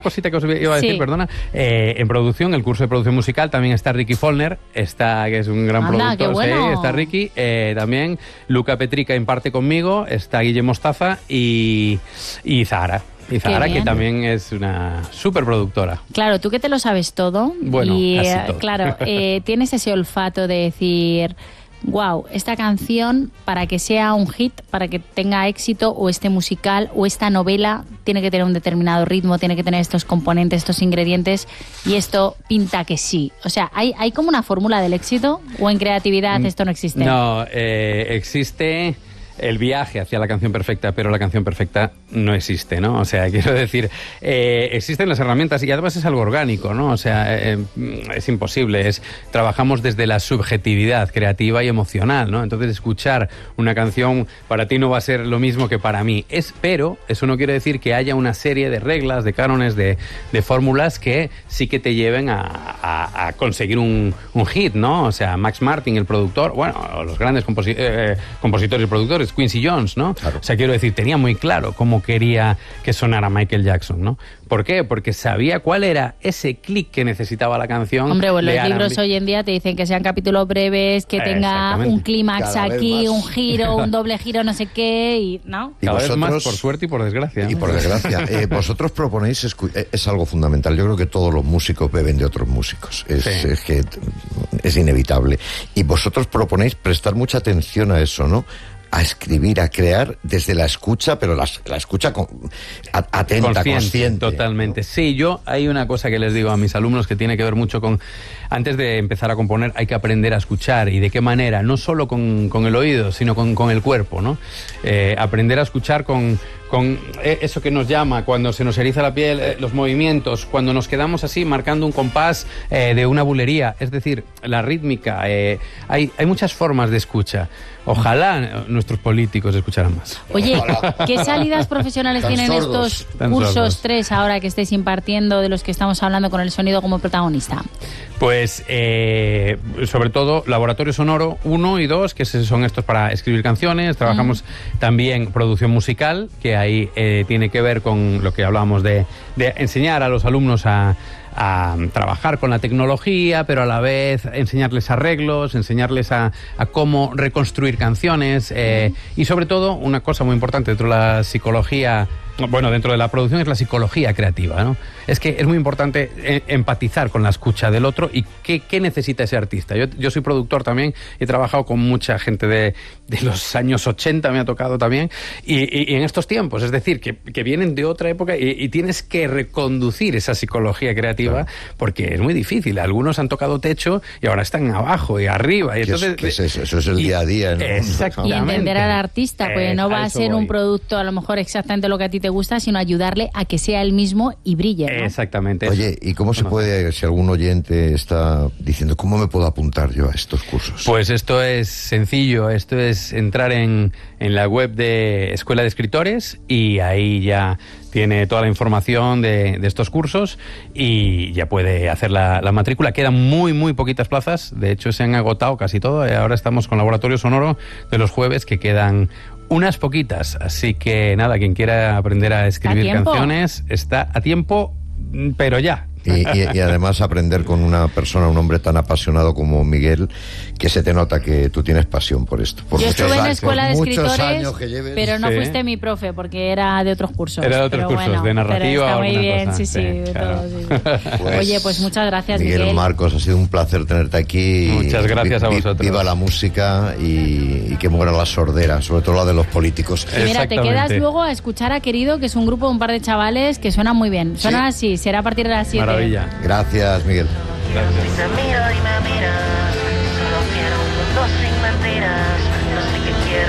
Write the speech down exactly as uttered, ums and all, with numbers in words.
Cosita que os iba a decir, sí. perdona. Eh, en producción, el curso de producción musical, también está Ricky Follner, está, que es un gran Anda, productor. qué bueno. Sí, está Ricky. Eh, también Luca Petrica imparte conmigo, está Guille Mostaza y, y Zahara. Y Zahara, que también es una súper productora. Claro, tú que te lo sabes todo. Bueno, y casi eh, todo. claro, eh, tienes ese olfato de decir, wow, esta canción, para que sea un hit, para que tenga éxito, o este musical, o esta novela, tiene que tener un determinado ritmo, tiene que tener estos componentes, estos ingredientes, y esto pinta que sí. O sea, ¿hay, hay como una fórmula del éxito, o en creatividad esto no existe? No, eh, existe el viaje hacia la canción perfecta, pero la canción perfecta no existe, ¿no? O sea, quiero decir, eh, existen las herramientas y además es algo orgánico, ¿no? O sea, eh, es imposible, es trabajamos desde la subjetividad creativa y emocional, ¿no? Entonces, escuchar una canción para ti no va a ser lo mismo que para mí. Es, pero eso no quiere decir que haya una serie de reglas, de cánones, de, de fórmulas que sí que te lleven a, a, a conseguir un, un hit, ¿no? O sea, Max Martin, el productor, bueno, los grandes composi- eh, compositores y productores, Quincy Jones, ¿no? Claro. O sea, quiero decir, tenía muy claro cómo quería que sonara Michael Jackson, ¿no? ¿Por qué? Porque sabía cuál era ese clic que necesitaba la canción. Hombre, bueno, los libros R and B. hoy en día te dicen que sean capítulos breves, que tenga un clímax aquí, un giro, un doble giro, no sé qué, y ¿no? Y Cada vez vosotros, más por suerte y por desgracia. Y por desgracia. Eh, vosotros proponéis, escu- eh, es algo fundamental. Yo creo que todos los músicos beben de otros músicos. Es, Sí. es que es inevitable. Y vosotros proponéis prestar mucha atención a eso, ¿no? A escribir, a crear desde la escucha, pero la, la escucha con, a, atenta, consciente, consciente. Totalmente. Sí, yo hay una cosa que les digo a mis alumnos que tiene que ver mucho con, antes de empezar a componer hay que aprender a escuchar, y de qué manera, no solo con, con el oído, sino con, con el cuerpo, ¿no? Eh, aprender a escuchar con, con eso que nos llama, cuando se nos eriza la piel, eh, los movimientos, cuando nos quedamos así marcando un compás eh, de una bulería, es decir, la rítmica, eh, hay, hay muchas formas de escucha. Ojalá nuestros políticos escucharan más. Oye, ¿qué salidas profesionales Tan tienen sordos. estos Tan cursos sordos. tres ahora que estáis impartiendo, de los que estamos hablando, con el sonido como protagonista? Pues eh, sobre todo laboratorio sonoro uno y dos, que son estos para escribir canciones. Trabajamos mm. también producción musical, que ahí eh, tiene que ver con lo que hablábamos de, de enseñar a los alumnos a, a trabajar con la tecnología, pero a la vez enseñarles arreglos, enseñarles a, a cómo reconstruir canciones, eh, y sobre todo una cosa muy importante dentro de la psicología, bueno, dentro de la producción, es la psicología creativa, ¿no? Es que es muy importante eh, empatizar con la escucha del otro y qué, qué necesita ese artista. Yo, yo soy productor también, he trabajado con mucha gente de, de los años ochenta, me ha tocado también, y, y, y en estos tiempos, es decir, que, que vienen de otra época y, y tienes que reconducir esa psicología creativa, claro, porque es muy difícil. Algunos han tocado techo y ahora están abajo y arriba. Y ¿Qué entonces, es, qué es eso? Eso es el y, día a día, ¿no? Exactamente. Y entender al artista, porque eh, no va a, a ser voy. un producto a lo mejor exactamente lo que a ti te gusta, sino ayudarle a que sea él mismo y brille, ¿no? Exactamente. Oye, ¿y cómo se puede, si algún oyente está diciendo, cómo me puedo apuntar yo a estos cursos? Pues esto es sencillo, esto es entrar en, en la web de Escuela de Escritores, y ahí ya tiene toda la información de, de estos cursos y ya puede hacer la, la matrícula. Quedan muy, muy poquitas plazas, de hecho se han agotado casi todo. Ahora estamos con Laboratorio Sonoro de los jueves, que quedan unas poquitas, así que nada, quien quiera aprender a escribir canciones está a tiempo, pero ya. Y, y, y además aprender con una persona, un hombre tan apasionado como Miguel, que se te nota que tú tienes pasión por esto. Por Yo muchos estuve en años, Escuela de muchos Escritores, años que lleves. pero no Sí. fuiste mi profe, porque era de otros cursos. Era de otros pero cursos, bueno, de narrativa pero está o muy alguna bien, cosa. sí, sí, Sí, de claro. todo, sí, sí. Pues, Oye, pues muchas gracias, Miguel, Miguel. Marcos, ha sido un placer tenerte aquí. Muchas gracias a vosotros. Viva la música y, y que muera la sordera, sobre todo la de los políticos. Y mira, te quedas luego a escuchar a Querido, que es un grupo de un par de chavales que suenan muy bien. Suenan ¿Sí? así, será a partir de las siete. Maravilla. Gracias, Miguel. Gracias. Si te miro y me miras, solo quiero un mundo sin mentiras. No